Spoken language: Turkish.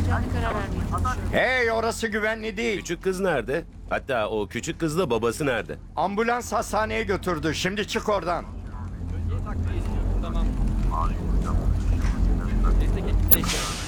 yapacağını karar vermeye çalışıyorum. Hey, orası güvenli değil. Küçük kız nerede? Hatta o küçük kızla babası nerede? Ambulans hastaneye götürdü. Şimdi çık oradan. Tamam. Destek ekipleri.